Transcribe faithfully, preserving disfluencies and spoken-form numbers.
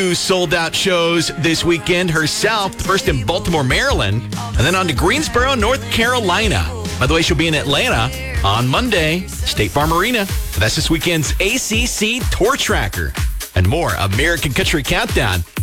Two sold-out shows this weekend herself, first in Baltimore, Maryland, and then on to Greensboro, North Carolina. By the way, she'll be in Atlanta on Monday, State Farm Arena. That's this weekend's A C C Tour Tracker. And more American Country Countdown